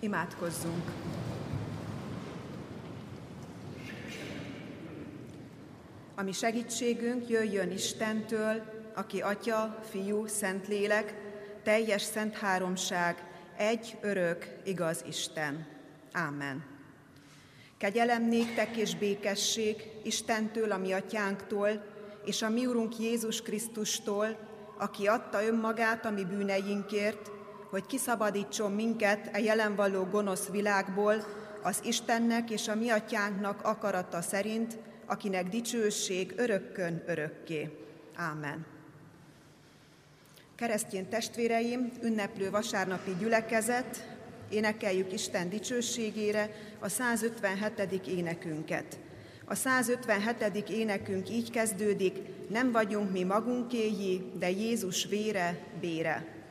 Imádkozzunk! A mi segítségünk jöjjön Istentől, aki Atya, Fiú, Szentlélek, teljes szent háromság, egy örök, igaz Isten. Ámen. Kegyelem néktek és békesség Istentől, a mi atyánktól, és a mi Urunk Jézus Krisztustól, aki adta önmagát a mi bűneinkért, hogy kiszabadítson minket a jelen való gonosz világból, az Istennek és a mi atyánknak akarata szerint, akinek dicsőség örökkön örökké. Ámen. Keresztény testvéreim, ünneplő vasárnapi gyülekezet, énekeljük Isten dicsőségére a 157. énekünket. A 157. énekünk így kezdődik: nem vagyunk mi magunkéjé, de Jézus vére, bére.